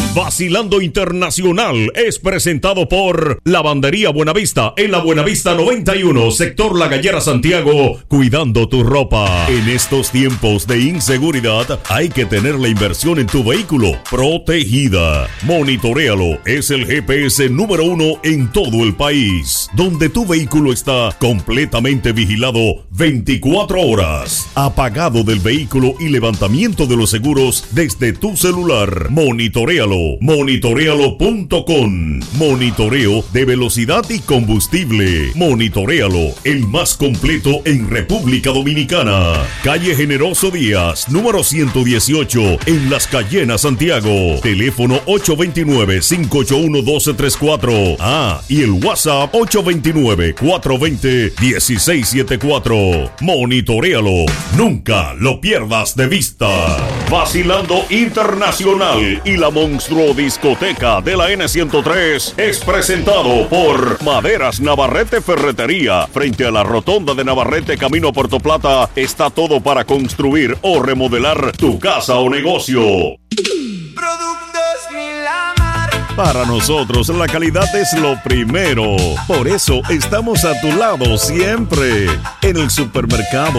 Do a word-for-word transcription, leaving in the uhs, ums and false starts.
Vacilando Internacional es presentado por Lavandería Buenavista en la Buenavista noventa y uno, sector La Gallera, Santiago, cuidando tu ropa. En estos tiempos de inseguridad hay que tener la inversión en tu vehículo protegida. Monitoréalo, es el G P S número uno en todo el país, donde tu vehículo está completamente vigilado veinticuatro horas, apagado del vehículo y levantamiento de los seguros desde tu celular. Monitoréalo. Monitorealo punto com. Monitoreo de velocidad y combustible. Monitorealo, el más completo en República Dominicana. Calle Generoso Díaz, número ciento dieciocho, en Las Cayenas, Santiago. Teléfono ocho dos nueve, cinco ocho uno, uno dos tres cuatro. Ah, y el WhatsApp ocho dos nueve, cuatro dos cero, uno seis siete cuatro. Monitorealo. Nunca lo pierdas de vista. Vacilando Internacional y la monstruosa discoteca de la N ciento tres es presentado por Maderas Navarrete Ferretería. Frente a la rotonda de Navarrete, camino a Puerto Plata, está todo para construir o remodelar tu casa o negocio. Productos Milamar. Para nosotros la calidad es lo primero. Por eso estamos a tu lado siempre. En el supermercado,